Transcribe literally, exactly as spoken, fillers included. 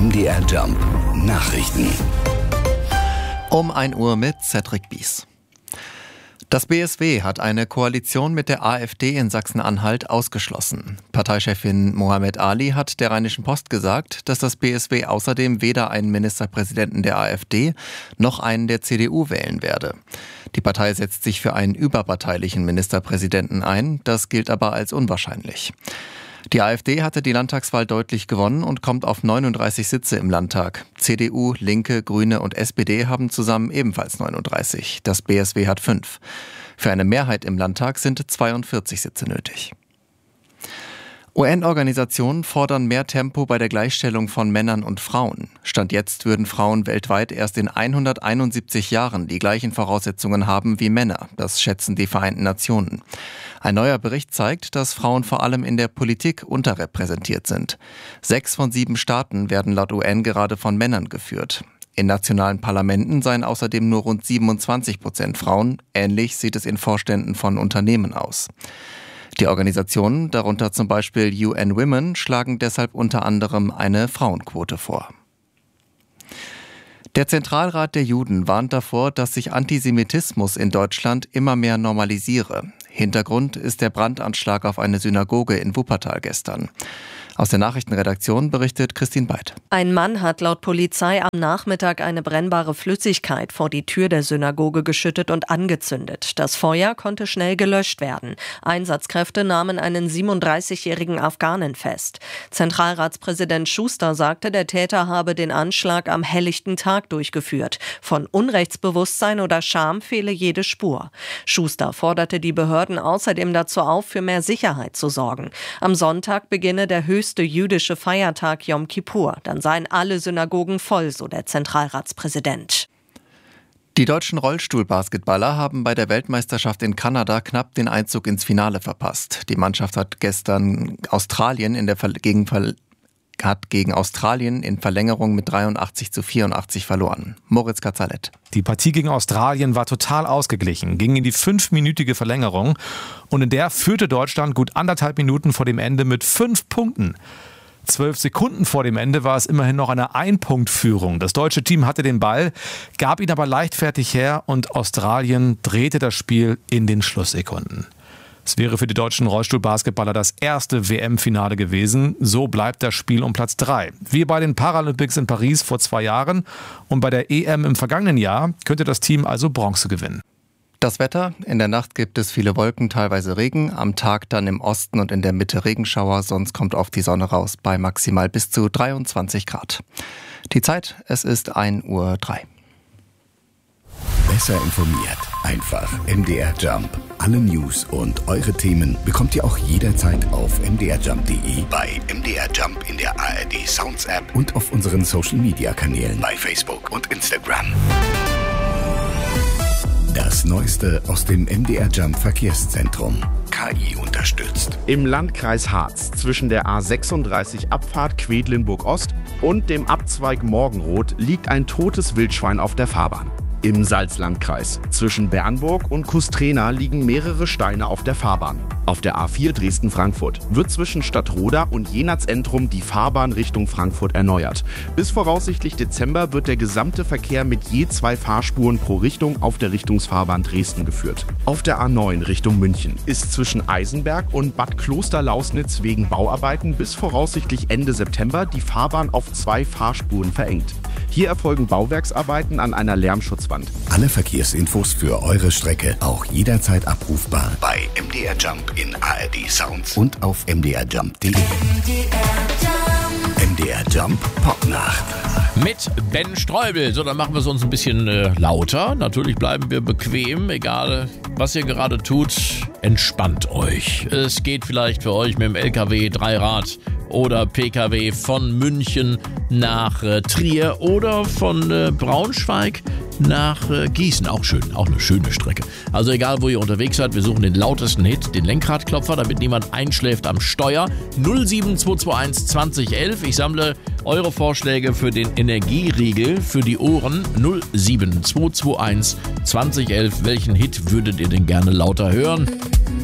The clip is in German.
M D R Jump Nachrichten. Um ein Uhr mit Cedric Bies. Das B S W hat eine Koalition mit der AfD in Sachsen-Anhalt ausgeschlossen. Parteichefin Mohammed Ali hat der Rheinischen Post gesagt, dass das B S W außerdem weder einen Ministerpräsidenten der AfD noch einen der C D U wählen werde. Die Partei setzt sich für einen überparteilichen Ministerpräsidenten ein, das gilt aber als unwahrscheinlich. Die AfD hatte die Landtagswahl deutlich gewonnen und kommt auf neununddreißig Sitze im Landtag. C D U, Linke, Grüne und S P D haben zusammen ebenfalls neununddreißig. Das B S W hat fünf. Für eine Mehrheit im Landtag sind zweiundvierzig Sitze nötig. U N-Organisationen fordern mehr Tempo bei der Gleichstellung von Männern und Frauen. Stand jetzt würden Frauen weltweit erst in hunderteinundsiebzig Jahren die gleichen Voraussetzungen haben wie Männer. Das schätzen die Vereinten Nationen. Ein neuer Bericht zeigt, dass Frauen vor allem in der Politik unterrepräsentiert sind. Sechs von sieben Staaten werden laut U N gerade von Männern geführt. In nationalen Parlamenten seien außerdem nur rund siebenundzwanzig Prozent Frauen. Ähnlich sieht es in Vorständen von Unternehmen aus. Die Organisationen, darunter zum Beispiel U N Women, schlagen deshalb unter anderem eine Frauenquote vor. Der Zentralrat der Juden warnt davor, dass sich Antisemitismus in Deutschland immer mehr normalisiere. Hintergrund ist der Brandanschlag auf eine Synagoge in Wuppertal gestern. Aus der Nachrichtenredaktion berichtet Christine Beid. Ein Mann hat laut Polizei am Nachmittag eine brennbare Flüssigkeit vor die Tür der Synagoge geschüttet und angezündet. Das Feuer konnte schnell gelöscht werden. Einsatzkräfte nahmen einen siebenunddreißigjährigen Afghanen fest. Zentralratspräsident Schuster sagte, der Täter habe den Anschlag am helllichten Tag durchgeführt. Von Unrechtsbewusstsein oder Scham fehle jede Spur. Schuster forderte die Behörden außerdem dazu auf, für mehr Sicherheit zu sorgen. Am Sonntag beginne der höchste jüdische Feiertag Yom Kippur. Dann seien alle Synagogen voll, so der Zentralratspräsident. Die deutschen Rollstuhlbasketballer haben bei der Weltmeisterschaft in Kanada knapp den Einzug ins Finale verpasst. Die Mannschaft hat gestern Australien in der Ver- gegen Ver- hat gegen Australien in Verlängerung mit dreiundachtzig zu vierundachtzig verloren. Moritz Katzalett. Die Partie gegen Australien war total ausgeglichen, ging in die fünfminütige Verlängerung und in der führte Deutschland gut anderthalb Minuten vor dem Ende mit fünf Punkten. Zwölf Sekunden vor dem Ende war es immerhin noch eine Ein-Punkt-Führung. Das deutsche Team hatte den Ball, gab ihn aber leichtfertig her und Australien drehte das Spiel in den Schlusssekunden. Es wäre für die deutschen Rollstuhlbasketballer das erste W M-Finale gewesen. So bleibt das Spiel um Platz drei. Wie bei den Paralympics in Paris vor zwei Jahren und bei der E M im vergangenen Jahr könnte das Team also Bronze gewinnen. Das Wetter: In der Nacht gibt es viele Wolken, teilweise Regen. Am Tag dann im Osten und in der Mitte Regenschauer. Sonst kommt oft die Sonne raus bei maximal bis zu dreiundzwanzig Grad. Die Zeit: Es ist ein Uhr drei. Besser informiert. Einfach M D R Jump. Alle News und eure Themen bekommt ihr auch jederzeit auf m d r jump punkt d e, bei M D R Jump in der A R D Sounds App und auf unseren Social Media Kanälen bei Facebook und Instagram. Das Neueste aus dem M D R Jump Verkehrszentrum. K I unterstützt. Im Landkreis Harz zwischen der A sechsunddreißig Abfahrt Quedlinburg Ost und dem Abzweig Morgenroth liegt ein totes Wildschwein auf der Fahrbahn. Im Salzlandkreis zwischen Bernburg und Kustrena liegen mehrere Steine auf der Fahrbahn. Auf der A vier Dresden-Frankfurt wird zwischen Stadtroda und Jenatz-Entrum die Fahrbahn Richtung Frankfurt erneuert. Bis voraussichtlich Dezember wird der gesamte Verkehr mit je zwei Fahrspuren pro Richtung auf der Richtungsfahrbahn Dresden geführt. Auf der A neun Richtung München ist zwischen Eisenberg und Bad Klosterlausnitz wegen Bauarbeiten bis voraussichtlich Ende September die Fahrbahn auf zwei Fahrspuren verengt. Hier erfolgen Bauwerksarbeiten an einer Lärmschutzwand. Alle Verkehrsinfos für eure Strecke auch jederzeit abrufbar bei M D R Jump in A R D Sounds und auf m d r jump punkt d e. M D R Jump Popnacht. Mit Ben Streubel. So, dann machen wir es uns ein bisschen äh, lauter. Natürlich bleiben wir bequem, egal was ihr gerade tut. Entspannt euch. Es geht vielleicht für euch mit dem L K W, Dreirad oder P K W von München nach äh, Trier oder von äh, Braunschweig nach äh, Gießen. Auch schön, auch eine schöne Strecke. Also egal, wo ihr unterwegs seid, wir suchen den lautesten Hit, den Lenkradklopfer, damit niemand einschläft am Steuer. null sieben zwei zwei eins zwanzig elf. Ich sammle eure Vorschläge für den Energieriegel für die Ohren. null sieben zwei zwei eins zwanzig elf. Welchen Hit würdet ihr denn gerne lauter hören?